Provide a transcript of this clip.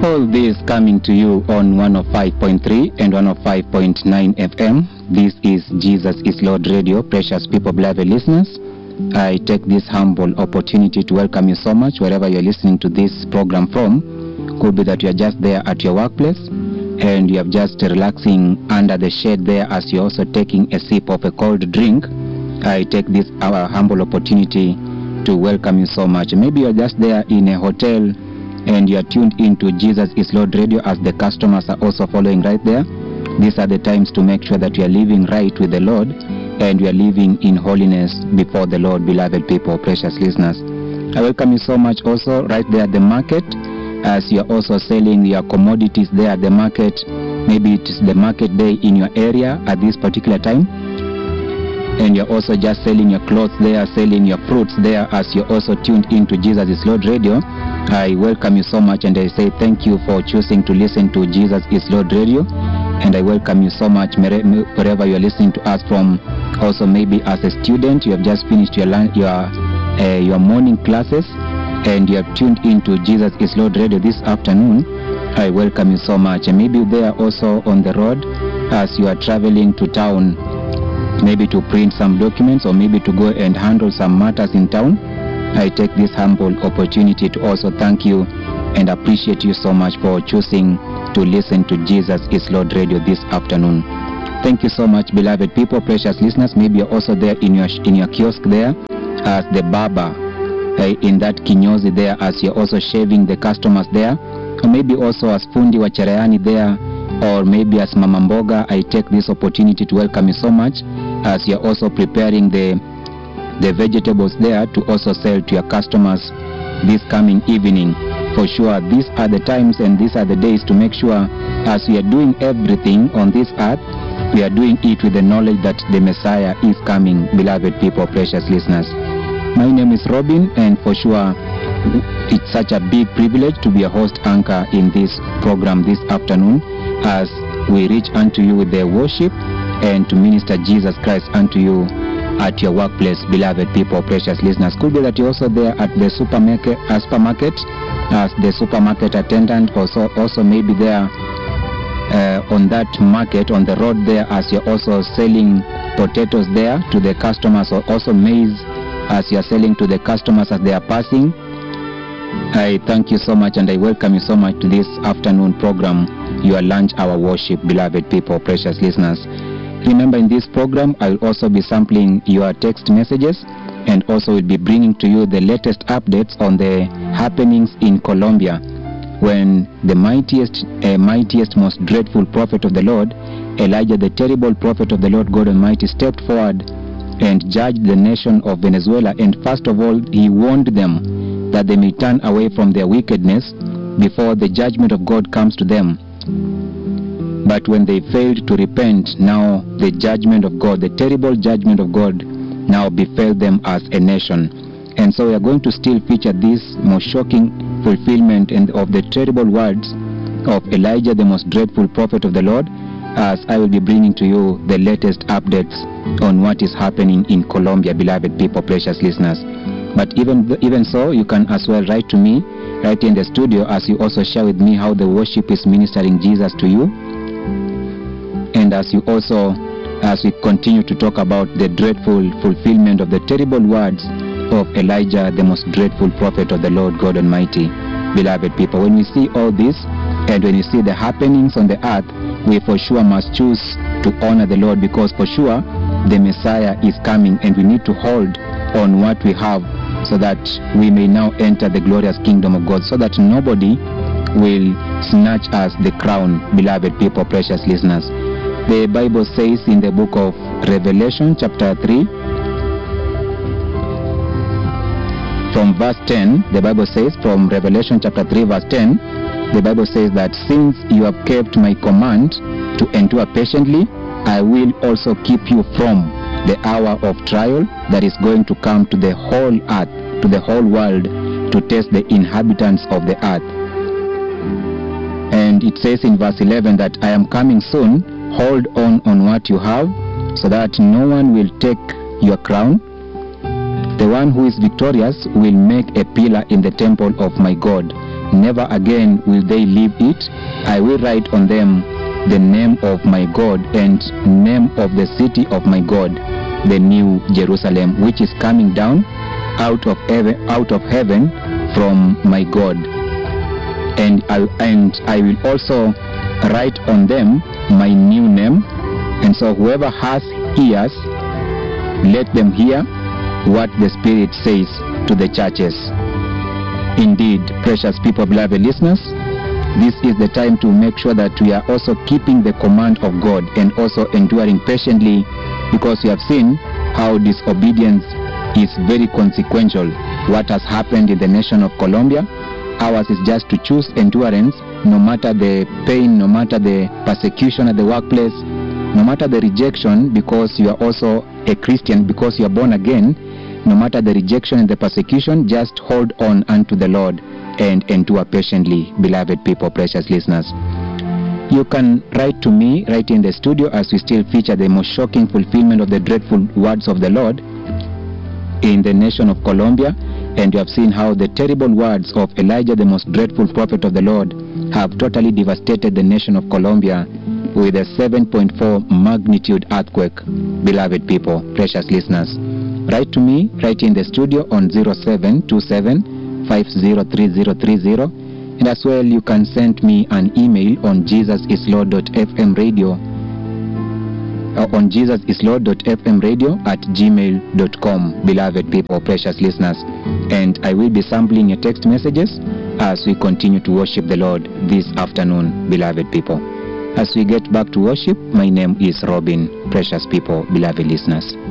All this coming to you on 105.3 and 105.9 FM. This is Jesus is Lord Radio. Precious people, beloved listeners, I take this humble opportunity to welcome you so much wherever you're listening to this program from. Could be that you're just there at your workplace and you're just relaxing under the shade there as you're also taking a sip of a cold drink. I take this our humble opportunity to welcome you so much. Maybe you're just there in a hotel and you are tuned into Jesus is Lord Radio as the customers are also following right there. These are the times to make sure that you are living right with the Lord and you are living in holiness before the Lord, beloved people, precious listeners. I welcome you so much also right there at the market as you are also selling your commodities there at the market. Maybe it is the market day in your area at this particular time, and you're also just selling your clothes there, selling your fruits there as you're also tuned into Jesus is Lord Radio. I welcome you so much and I say thank you for choosing to listen to Jesus is Lord Radio, and I welcome you so much wherever you're listening to us from. Also maybe as a student, you have just finished your morning classes and you have tuned into Jesus is Lord Radio this afternoon. I welcome you so much. And maybe there also on the road as you are traveling to town, maybe to print some documents or maybe to go and handle some matters in town. I take this humble opportunity to also thank you and appreciate you so much for choosing to listen to Jesus is Lord Radio this afternoon. Thank you so much, beloved people, precious listeners. Maybe you're also there in your kiosk there as the barber in that kinyozi there as you're also shaving the customers there, or maybe also as fundi wa cherehani there, or maybe as Mama Mboga. I take this opportunity to welcome you so much as you're also preparing the vegetables there to also sell to your customers this coming evening. For sure, these are the times and these are the days to make sure as we are doing everything on this earth, we are doing it with the knowledge that the Messiah is coming, beloved people, precious listeners. My name is Robin, and for sure, it's such a big privilege to be a host anchor in this program this afternoon as we reach unto you with the worship and to minister Jesus Christ unto you at your workplace, beloved people, precious listeners. Could be that you're also there at the supermarket as the supermarket attendant, also maybe there on that market on the road there as you're also selling potatoes there to the customers, or also maize as you're selling to the customers as they are passing. I thank you so much and I welcome you so much to this afternoon program, your lunch hour worship, beloved people, precious listeners. Remember, in this program I will also be sampling your text messages and also will be bringing to you the latest updates on the happenings in Colombia, when the mightiest, most dreadful prophet of the Lord, Elijah, the terrible prophet of the Lord God Almighty, stepped forward and judged the nation of Venezuela. And first of all, he warned them that they may turn away from their wickedness before the judgment of God comes to them. But when they failed to repent, now the judgment of God, the terrible judgment of God, now befell them as a nation. And so we are going to still feature this most shocking fulfillment of the terrible words of Elijah, the most dreadful prophet of the Lord, as I will be bringing to you the latest updates on what is happening in Colombia, beloved people, precious listeners. But even so, you can as well write to me right in the studio as you also share with me how the worship is ministering Jesus to you, and as we continue to talk about the dreadful fulfillment of the terrible words of Elijah, the most dreadful prophet of the Lord God Almighty, beloved people. When we see all this and when we see the happenings on the earth, we for sure must choose to honor the Lord, because for sure the Messiah is coming and we need to hold on what we have so that we may now enter the glorious kingdom of God, so that nobody will snatch us the crown, beloved people, precious listeners. The Bible says in the book of Revelation chapter 3 from verse 10, the Bible says from Revelation chapter 3 verse 10, the Bible says that since you have kept my command to endure patiently, I will also keep you from the hour of trial that is going to come to the whole earth, to the whole world, to test the inhabitants of the earth. And it says in verse 11 that I am coming soon. Hold on what you have, so that no one will take your crown. The one who is victorious will make a pillar in the temple of my God, never again will they leave it. I will write on them the name of my God and name of the city of my God, the new Jerusalem, which is coming down out of heaven from my God. And I will also write on them my new name. And so whoever has ears, let them hear what the Spirit says to the churches. Indeed, precious people, beloved listeners, this is the time to make sure that we are also keeping the command of God and also enduring patiently, because we have seen how disobedience is very consequential. What has happened in the nation of Colombia, ours is just to choose endurance, no matter the pain, no matter the persecution at the workplace, no matter the rejection, because you are also a Christian, because you are born again. No matter the rejection and the persecution, just hold on unto the Lord and endure patiently, beloved people, precious listeners. You can write to me right in the studio as we still feature the most shocking fulfillment of the dreadful words of the Lord in the nation of Colombia. And you have seen how the terrible words of Elijah, the most dreadful prophet of the Lord, have totally devastated the nation of Colombia with a 7.4 magnitude earthquake, beloved people, precious listeners. Write to me right in the studio on 0727 503030, and as well you can send me an email on jesusislord.fmradio on jesusislord.fmradio@gmail.com, beloved people, precious listeners. And I will be sampling your text messages as we continue to worship the Lord this afternoon, beloved people. As we get back to worship, my name is Robin, precious people, beloved listeners.